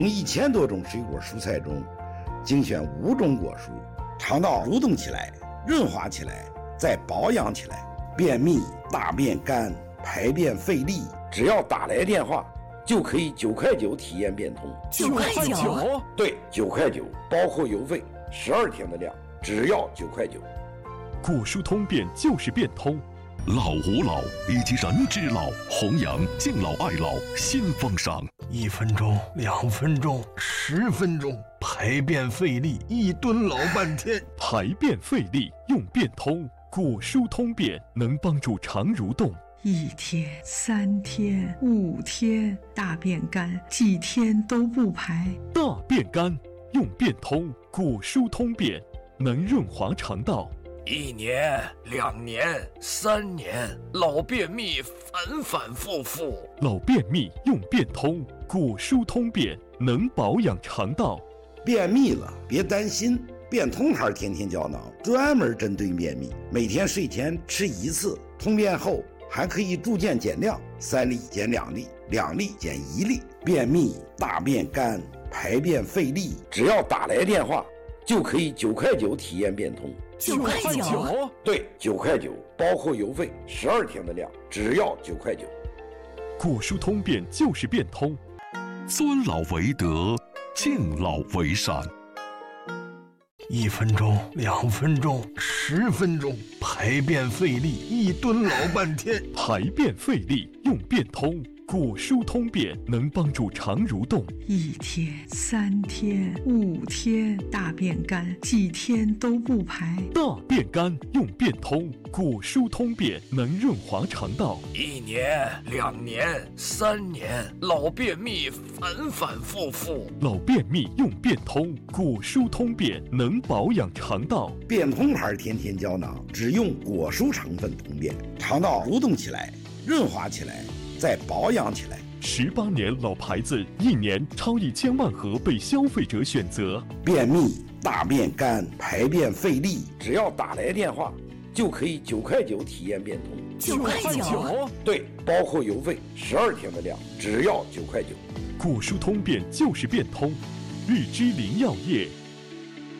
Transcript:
从1000多种水果蔬菜中精选5种果蔬，肠道蠕动起来，润滑起来，再保养起来。便秘、大便干、排便费力，只要打来电话就可以9块9体验变通。 9块9？ 对，9块9，包括邮费，12天的量，只要9块9。 果蔬通便就是变通。 老吾老以及人之老，弘扬敬老爱老新风尚。 1分钟、2分钟、10分钟，排便费力，1蹲老半天。 排便费力用变通，果蔬通便能帮助肠蠕动。 1天、3天、5天，大便干，几天都不排。 大便干用变通，果蔬通便能润滑肠道。 1年、2年、3年，老便秘反反复复。 老便秘用变通，果蔬通便能保养肠道。 便秘了别担心，变通牌天天胶囊专门针对便秘，每天睡前吃1次，通便后还可以逐渐减量，3粒减2粒，2粒减1粒。便秘、大便干、排便费力，只要打来电话就可以9块9体验变通。 9块9？ 对，9块9，包括邮费，12天的量，只要9块9。 果蔬通便就是变通。 尊老为德，敬老为善。 1分钟、2分钟、10分钟，排便费力，1蹲老半天。 排便费力用变通，果蔬通便能帮助肠蠕动。 1天、3天、5天，大便干，几天都不排。 大便干用变通，果蔬通便能润滑肠道。 1年、2年、3年，老便秘反反复复。 老便秘用变通，果蔬通便能保养肠道。 变通牌天天胶囊只用果蔬成分通便，肠道蠕动起来，润滑起来，再保养起来。 18年老牌子，1年超1000万盒被消费者选择。 便秘、大便干、排便费力，只要打来电话就可以9块9体验变通。 9块9？ 对，包括邮费，12天的量，只要9块9。 果蔬通便就是变通，日之林药业